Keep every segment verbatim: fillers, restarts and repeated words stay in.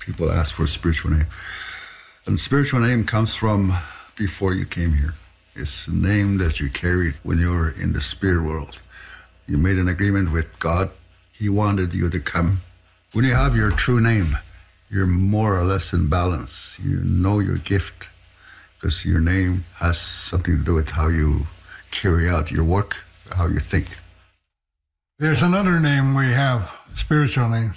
people ask for a spiritual name. And spiritual name comes from before you came here. It's a name that you carried when you were in the spirit world. You made an agreement with God. He wanted you to come. When you have your true name, you're more or less in balance. You know your gift because your name has something to do with how you carry out your work, how you think. There's another name we have, spiritual names.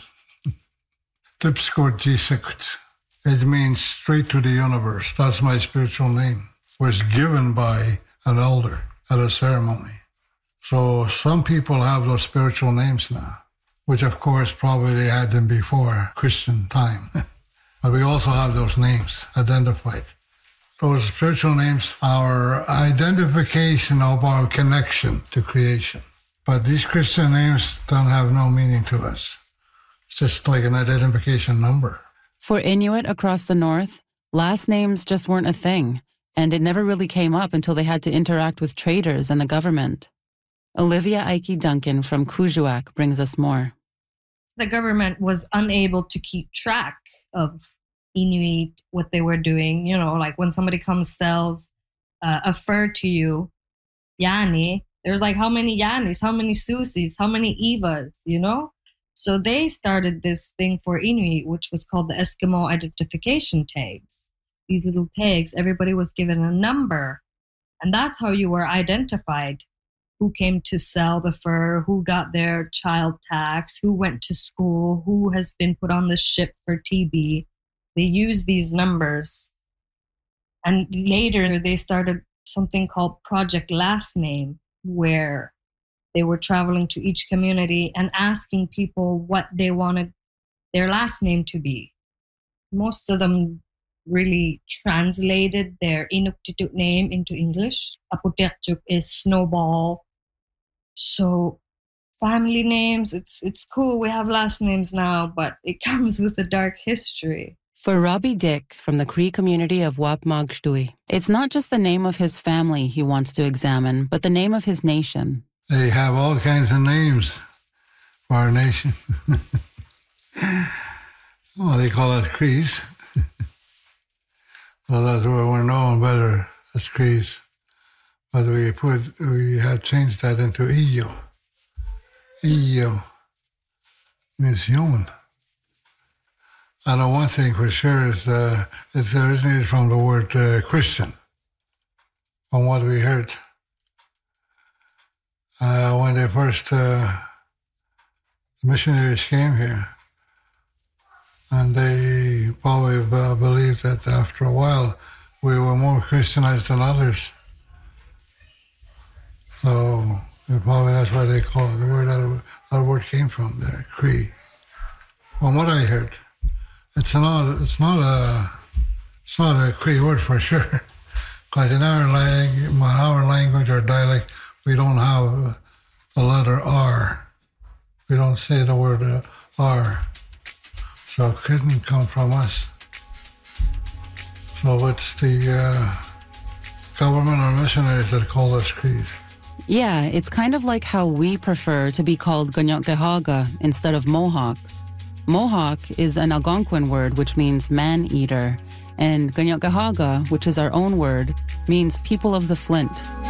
Tipskort Jisikut. It means straight to the universe. That's my spiritual name. It was given by an elder at a ceremony. So some people have those spiritual names now, which of course probably they had them before Christian time. But we also have those names identified. Those spiritual names are identification of our connection to creation. But these Christian names don't have no meaning to us. It's just like an identification number. For Inuit across the north, last names just weren't a thing, and it never really came up until they had to interact with traders and the government. Olivia Ike Duncan from Kuujjuaq brings us more. The government was unable to keep track of Inuit, what they were doing. You know, like when somebody comes sells uh, a fur to you, Yani, there's like how many Yanis, how many Susis, how many Evas, you know? So they started this thing for Inuit, which was called the Eskimo identification tags. These little tags, everybody was given a number. And that's how you were identified. Who came to sell the fur, who got their child tax, who went to school, who has been put on the ship for T B. They used these numbers. And later they started something called Project Last Name, where they were traveling to each community and asking people what they wanted their last name to be. Most of them really translated their Inuktitut name into English. Aputekchuk is snowball. So family names, it's it's cool. We have last names now, but it comes with a dark history. For Robbie Dick from the Cree community of Wapmagshtui, it's not just the name of his family he wants to examine, but the name of his nation. They have all kinds of names for our nation. Well, they call us Crees. Well, that's where we're known better as Crees. But we put, we have changed that into Iyo. Iyo means human. I know one thing for sure is uh, it originated from the word uh, Christian, from what we heard. Uh, when they first, uh, missionaries came here, and they probably b- believed that after a while we were more Christianized than others. So probably that's why they call it, the word that, that word came from, the Cree. From what I heard, it's not it's not a it's not a Cree word for sure, because in our language, our language or dialect, we don't have the letter R. We don't say the word uh, R. So it couldn't come from us. So it's the uh, government or missionaries that call us Crees. Yeah, it's kind of like how we prefer to be called Ganyotkehaga instead of Mohawk. Mohawk is an Algonquin word which means man-eater, and Ganyotkehaga, which is our own word, means people of the flint.